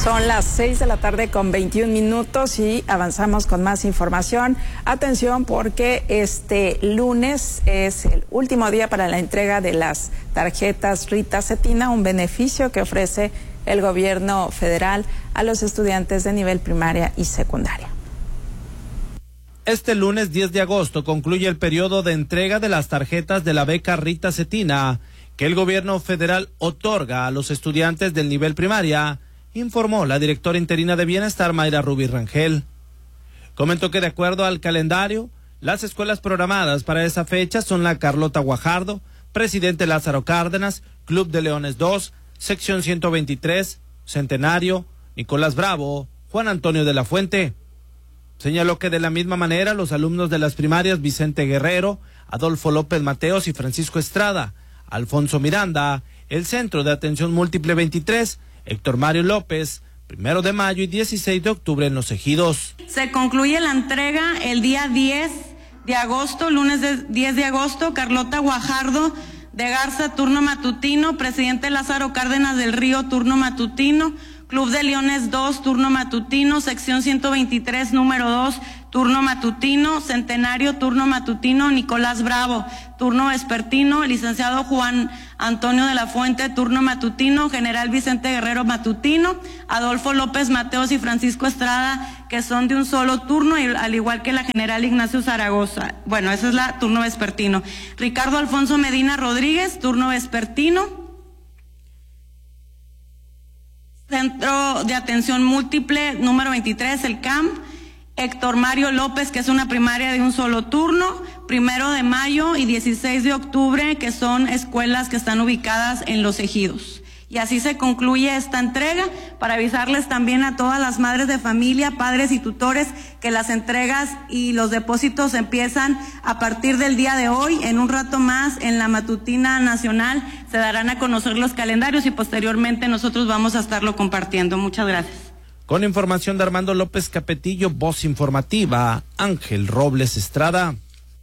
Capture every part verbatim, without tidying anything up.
Son las seis de la tarde con veintiún minutos y avanzamos con más información. Atención porque este lunes es el último día para la entrega de las tarjetas Rita Cetina, un beneficio que ofrece el gobierno federal a los estudiantes de nivel primaria y secundaria. Este lunes diez de agosto concluye el periodo de entrega de las tarjetas de la beca Rita Cetina que el gobierno federal otorga a los estudiantes del nivel primaria, informó la directora interina de Bienestar, Mayra Rubí Rangel. Comentó que de acuerdo al calendario, las escuelas programadas para esa fecha son la Carlota Guajardo, Presidente Lázaro Cárdenas, Club de Leones dos, Sección ciento veintitrés, Centenario, Nicolás Bravo, Juan Antonio de la Fuente. Señaló que de la misma manera los alumnos de las primarias Vicente Guerrero, Adolfo López Mateos y Francisco Estrada, Alfonso Miranda, el Centro de Atención Múltiple veintitrés, Héctor Mario López, primero de mayo y dieciséis de octubre en Los Ejidos. Se concluye la entrega el día diez de agosto, lunes de diez de agosto, Carlota Guajardo de Garza, turno matutino, Presidente Lázaro Cárdenas del Río, turno matutino, Club de Leones dos, turno matutino, Sección ciento veintitrés, número dos, turno matutino, Centenario, turno matutino, Nicolás Bravo, turno vespertino, licenciado Juan Antonio de la Fuente, turno matutino, General Vicente Guerrero matutino, Adolfo López Mateos y Francisco Estrada, que son de un solo turno, al igual que la General Ignacio Zaragoza. Bueno, ese es la turno vespertino. Ricardo Alfonso Medina Rodríguez, turno vespertino. Centro de Atención Múltiple, número veintitrés, el C A M. Héctor Mario López, que es una primaria de un solo turno, primero de mayo y dieciséis de octubre, que son escuelas que están ubicadas en Los Ejidos. Y así se concluye esta entrega, para avisarles también a todas las madres de familia, padres y tutores, que las entregas y los depósitos empiezan a partir del día de hoy. En un rato más, en la matutina nacional, se darán a conocer los calendarios y posteriormente nosotros vamos a estarlo compartiendo. Muchas gracias. Con información de Armando López Capetillo, voz informativa, Ángel Robles Estrada.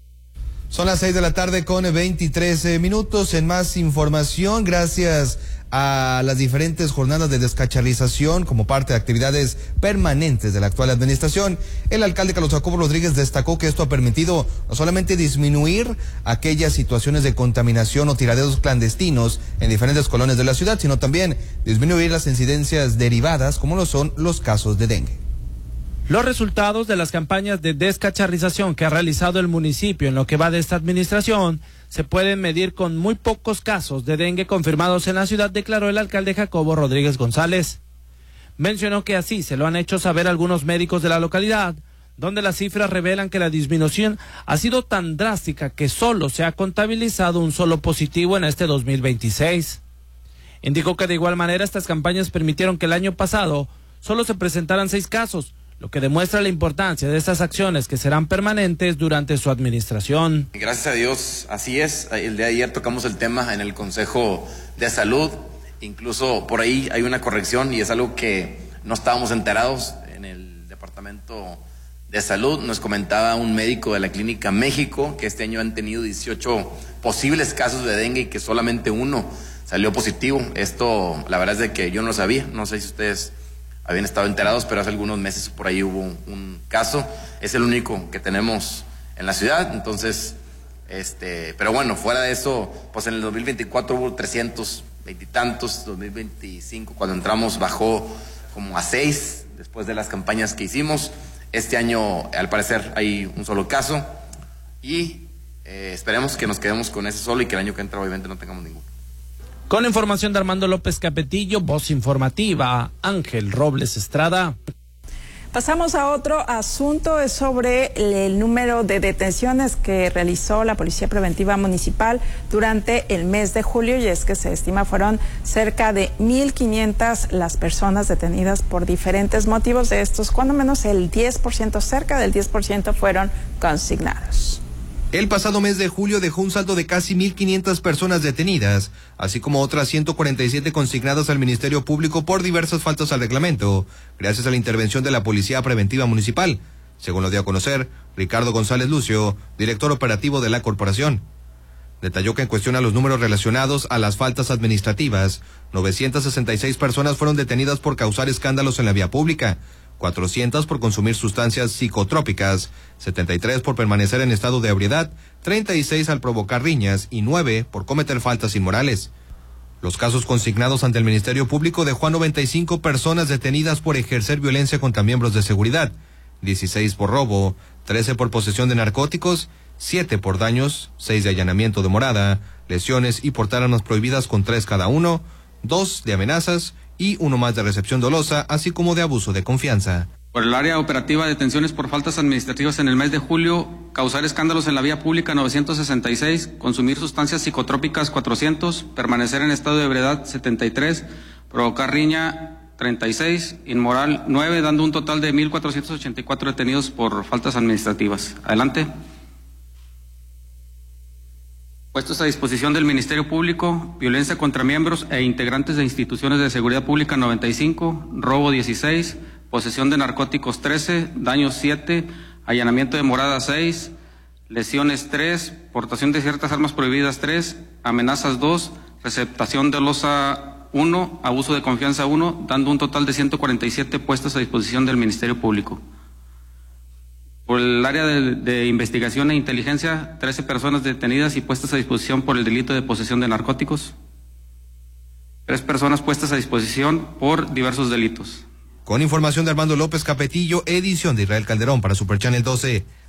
Son las seis de la tarde con veintitrés minutos. En más información, gracias a las diferentes jornadas de descacharrización como parte de actividades permanentes de la actual administración, el alcalde Carlos Jacobo Rodríguez destacó que esto ha permitido no solamente disminuir aquellas situaciones de contaminación o tiraderos clandestinos en diferentes colonias de la ciudad, sino también disminuir las incidencias derivadas como lo son los casos de dengue. Los resultados de las campañas de descacharrización que ha realizado el municipio en lo que va de esta administración se pueden medir con muy pocos casos de dengue confirmados en la ciudad, declaró el alcalde Jacobo Rodríguez González. Mencionó que así se lo han hecho saber algunos médicos de la localidad, donde las cifras revelan que la disminución ha sido tan drástica que solo se ha contabilizado un solo positivo en este dos mil veintiséis. Indicó que de igual manera estas campañas permitieron que el año pasado solo se presentaran seis casos, lo que demuestra la importancia de estas acciones que serán permanentes durante su administración. Gracias a Dios, así es. El día de ayer tocamos el tema en el Consejo de Salud, incluso por ahí hay una corrección y es algo que no estábamos enterados en el Departamento de Salud. Nos comentaba un médico de la Clínica México que este año han tenido dieciocho posibles casos de dengue y que solamente uno salió positivo. Esto, la verdad es de que yo no lo sabía, no sé si ustedes habían estado enterados, pero hace algunos meses por ahí hubo un, un caso. Es el único que tenemos en la ciudad, entonces, este, pero bueno, fuera de eso, pues en el dos mil veinticuatro hubo trescientos veintitantos, dos mil veinticinco cuando entramos bajó como a seis, después de las campañas que hicimos. Este año, al parecer, hay un solo caso y eh, esperemos que nos quedemos con ese solo y que el año que entra obviamente no tengamos ninguno. Con información de Armando López Capetillo, voz informativa, Ángel Robles Estrada. Pasamos a otro asunto, es sobre el número de detenciones que realizó la Policía Preventiva Municipal durante el mes de julio, y es que se estima fueron cerca de mil quinientas las personas detenidas por diferentes motivos. De estos, cuando menos el diez por ciento, cerca del diez por ciento fueron consignados. El pasado mes de julio dejó un saldo de casi mil quinientas personas detenidas, así como otras ciento cuarenta y siete consignadas al Ministerio Público por diversas faltas al reglamento, gracias a la intervención de la Policía Preventiva Municipal, según lo dio a conocer Ricardo González Lucio, director operativo de la corporación. Detalló que en cuestión a los números relacionados a las faltas administrativas, novecientas sesenta y seis personas fueron detenidas por causar escándalos en la vía pública, cuatrocientas por consumir sustancias psicotrópicas, setenta y tres por permanecer en estado de ebriedad, treinta y seis al provocar riñas y nueve por cometer faltas inmorales. Los casos consignados ante el Ministerio Público dejó a noventa y cinco personas detenidas por ejercer violencia contra miembros de seguridad, dieciséis por robo, trece por posesión de narcóticos, siete por daños, seis de allanamiento de morada, lesiones y portar armas prohibidas con tres cada uno, dos de amenazas y uno más de recepción dolosa, así como de abuso de confianza. Por el área operativa, detenciones por faltas administrativas en el mes de julio, causar escándalos en la vía pública novecientos sesenta y seis, consumir sustancias psicotrópicas cuatrocientos, permanecer en estado de ebriedad setenta y tres, provocar riña treinta y seis, inmoral nueve, dando un total de mil cuatrocientos ochenta y cuatro detenidos por faltas administrativas. Adelante. Puestos a disposición del Ministerio Público, violencia contra miembros e integrantes de instituciones de seguridad pública noventa y cinco, robo dieciséis, posesión de narcóticos trece, daños siete, allanamiento de morada seis, lesiones tres, portación de ciertas armas prohibidas tres, amenazas dos, receptación dolosa uno, abuso de confianza uno, dando un total de ciento cuarenta y siete puestos a disposición del Ministerio Público. Por el área de, de investigación e inteligencia, trece personas detenidas y puestas a disposición por el delito de posesión de narcóticos. Tres personas puestas a disposición por diversos delitos. Con información de Armando López Capetillo, edición de Israel Calderón para Super Channel doce.